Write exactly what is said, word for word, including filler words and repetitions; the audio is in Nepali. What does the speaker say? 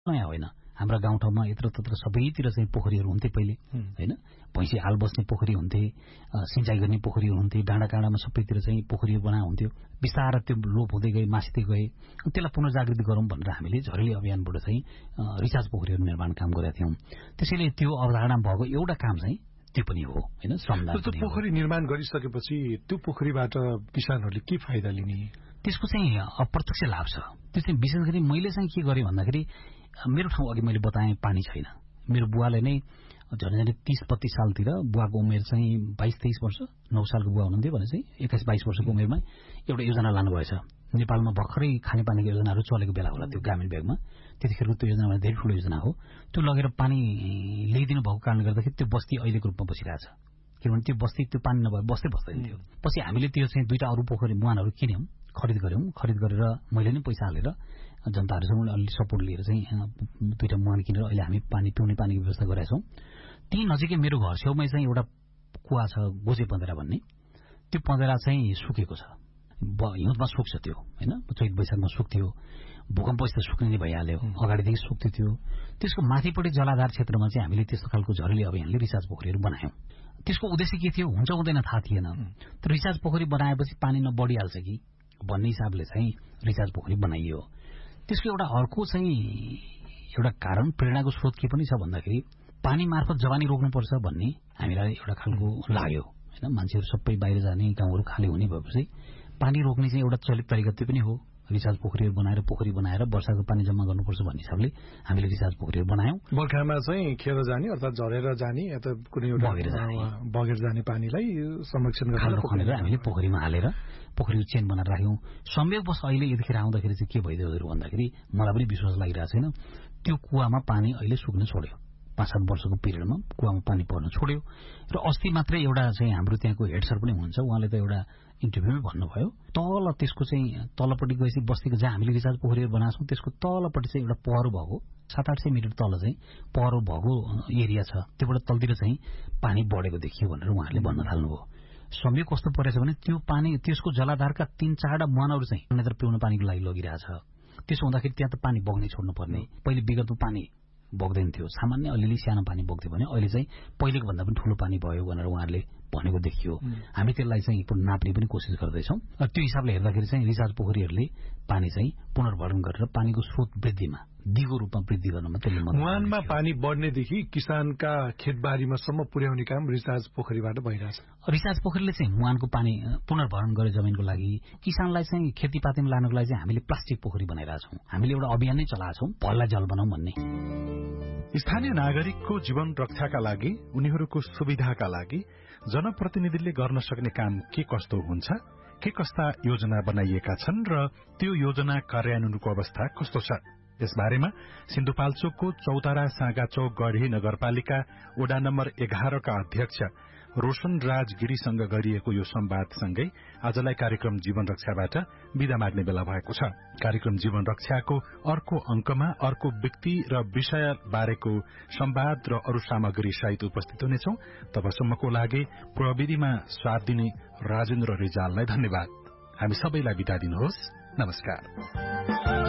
नयाँ होइन। हाम्रा गाउँठाउँमा यत्र तत्र सबैतिर चाहिँ पोखरीहरू हुन्थे पहिले होइन। भैँसी हाल बस्ने पोखरी हुन्थे, सिँचाइ गर्ने पोखरीहरू हुन्थे, डाँडा काँडामा सबैतिर चाहिँ पोखरीहरू बना हुन्थ्यो। बिस्तारै त्यो लोप हुँदै गए, मासिँदै गए। त्यसलाई पुनर्जागृति गरौँ भनेर हामीले झरेली अभियानबाट चाहिँ रिचार्ज पोखरीहरू निर्माण काम गरेका थियौँ। त्यसैले त्यो अवधारणा भएको एउटा काम चाहिँ त्यो पनि हो होइन। श्रमदान त्यो पोखरी निर्माण गरिसकेपछि त्यो पोखरीबाट किसानहरूले के फाइदा लिने? त्यसको चाहिँ अप्रत्यक्ष लाभ छ। त्यो चाहिँ विशेष गरी मैले चाहिँ के गरेँ भन्दाखेरि मेरो ठाउँ अघि मैले बताएँ पानी छैन। मेरो बुवाले नै झन् झन् तीस बत्तीस सालतिर बुवाको उमेर चाहिँ बाइस तेइस वर्ष नौ सालको बुवा हुनुहुन्थ्यो भने चाहिँ एक्काइस बाइस वर्षको उमेरमा एउटा योजना लानुभएछ। नेपालमा भर्खरै खानेपानीको योजनाहरू चलेको बेला होला त्यो ग्रामीण ब्यागमा। त्यतिखेर त्यो योजना धेरै ठुलो योजना हो। त्यो लगेर पानी ल्याइदिनु भएको कारणले गर्दाखेरि त्यो बस्ती अहिलेको रूपमा बसिरहेछ। किनभने त्यो बस्ती त्यो पानी नभए बस्दै बस्दैन थियो। पछि हामीले त्यो चाहिँ दुईटा अरू पोखरी मुहानहरू किन्यौँ, खरिद गऱ्यौँ। खरिद गरेर मैले नै पैसा हालेर जनताहरूसँग अलि सपोर्ट लिएर चाहिँ दुईटा मुहान किनेर अहिले हामी पानी पिउने पानीको व्यवस्था गरेका छौँ। त्यही नजिकै मेरो घर छेउमै चाहिँ एउटा कुवा छ, गोजे पँधेरा भन्ने। त्यो पँधेरा चाहिँ सुकेको छ, हिउँदमा सुक्छ त्यो होइन। चैत वैशाखमा सुक्थ्यो, भूकम्पपछि त सुक्ने नै भइहाल्यो, अगाडिदेखि सुक्थ्यो त्यो। त्यसको माथिपट्टि जलाधार क्षेत्रमा चाहिँ हामीले त्यस्तो खालको झरेली अभियानले रिचार्ज पोखरीहरू बनायौँ। त्यसको उद्देश्य के थियो हुन्छ हुँदैन थाहा थिएन। तर रिचार्ज पोखरी बनाएपछि पानी नबढिहाल्छ कि भन्ने हिसाबले चाहिँ रिचार्ज पोखरी बनाइयो। त्यसको एउटा अर्को चाहिँ एउटा कारण प्रेरणाको स्रोत के पनि छ भन्दाखेरि पानी मार्फत जवानी रोक्नुपर्छ भन्ने हामीलाई एउटा खालको लाग्यो होइन। मान्छेहरू सबै बाहिर जाने, गाउँहरू खाली हुने भएपछि पानी रोक्ने चाहिँ एउटा चलित तरिका त्यो पनि हो। रिचार्ज पोखरीहरू बनाएर पोखरी बनाएर वर्षाको पानी जम्मा गर्नुपर्छ भन्ने हिसाबले हामीले रिचार्ज पोखरीहरू बनायौँ। बर्खामा चाहिँ खेर जाने अर्थात् झरेर जाने या त कुनै एउटा बगेर जाने बगेर जाने पानीलाई संरक्षण गरेर खनेर हामीले पोखरीमा हालेर पोखरीको चेन बनाएर राख्यौँ। संयोगवश अहिले यतिखेर आउँदाखेरि चाहिँ के भइदियो भन्दाखेरि मलाई पनि विश्वास लागिरहेको छैन। त्यो कुवामा पानी अहिले सुक्न छोड्यो। पाँच सात वर्षको पिरियडमा कुवामा पानी पर्न छोड्यो। र अस्ति मात्रै एउटा चाहिँ हाम्रो त्यहाँको हेड सर पनि हुनुहुन्छ, उहाँले त एउटा इन्टरभ्यूमै भन्नुभयो तल त्यसको चाहिँ तलपट्टि गएपछि बस्तीको जहाँ हामीले रिचार्ज पोखरीहरू बनाएको छौँ त्यसको तलपट्टि चाहिँ एउटा पहरो भएको सात आठ सय मिटर तल चाहिँ पहरो भएको एरिया छ। त्योबाट तलतिर चाहिँ पानी बढेको देखियो भनेर उहाँहरूले भन्न थाल्नुभयो। समय कस्तो परेछ भने त्यो पानी त्यसको जलाधारका तीन चारवटा मुहानहरू चाहिँ अन्यत्र पिउन पानीको लागि लगिरहेछ। त्यसो हुँदाखेरि त्यहाँ त पानी बग्नै छोड्नु पर्ने। पहिले विगतमा पानी बग्दैन थियो, सामान्य अलिअलि सानो पानी बग्थ्यो भने अहिले चाहिँ पहिलेको भन्दा पनि ठुलो पानी भयो भनेर उहाँहरूले भनेको देखियो। हामी त्यसलाई चाहिँ नाप्ने पनि कोसिस गर्दैछौँ। त्यो हिसाबले हेर्दाखेरि चाहिँ रिचार्ज पोखरीहरूले पानी चाहिँ पुनर्भरण गरेर पानीको स्रोत वृद्धिमा दिगो रूपमा वृद्धि गर्नमा त्यसले मद्दत। मुहानमा पानी बढ्नेदेखि किसानका खेतबारीमा सम्म पुर्याउने काम रिचार्ज पोखरीबाट भइरहेछ। रिचार्ज पोखरीले चाहिँ मुहानको पानी पुनर्भरण गरे जमिनको लागि, किसानलाई चाहिँ खेतीपातीमा लानको लागि चाहिँ हामीले प्लास्टिक पोखरी बनाइरहेछौँ। हामीले एउटा अभियान नै चलाएको छौँ, भललाई जल बनाऊ भन्ने। स्थानीय नागरिकको जीवन रक्षाका लागि, उनीहरूको सुविधाका लागि जनप्रतिनिधिले गर्न सक्ने काम के कस्तो हुन्छ, के कस्ता योजना बनाइएका छन् र त्यो योजना कार्यान्वयनको अवस्था कस्तो छ, यस बारेमा सिन्धुपाल्चोकको चौतारा साँगाचौक गढी नगरपालिका वडा नम्बर एघारका अध्यक्ष रोशन राज गिरीसँग गरिएको यो संवादसँगै आजलाई कार्यक्रम जीवन रक्षाबाट विदा माग्ने बेला भएको छ। कार्यक्रम जीवन रक्षाको अर्को अंकमा अर्को व्यक्ति र विषय बारेको संवाद र अरू सामग्री सहित उपस्थित हुनेछौं। तबसम्मको लागि प्रविधिमा साथ दिने राजेन्द्र रिजाललाई धन्यवाद। हामी सबैलाई बिदा दिनुहोस्। नमस्कार।